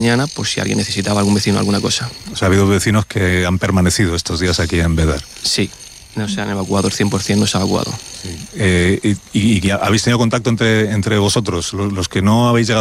mañana, por si alguien necesitaba, algún vecino, alguna cosa. O sea, ha habido vecinos que han permanecido estos días aquí en Bédar. Sí, no se han evacuado, el 100% no se ha evacuado. ¿Y habéis tenido contacto entre vosotros, los que no habéis llegado